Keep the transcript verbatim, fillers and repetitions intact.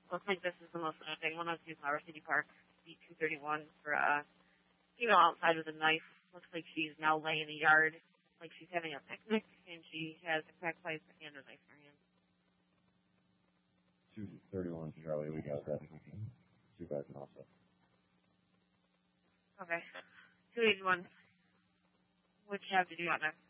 Looks like this is the most interesting one of two Flower City Park, B two thirty-one, for a female outside with a knife. Looks like she's now laying in the yard, like she's having a picnic, and she has a crack pipe and a knife in her hand. two thirty-one, Charlie, we got that. Two back and also. Okay. two eighty-one. What you have to do on that?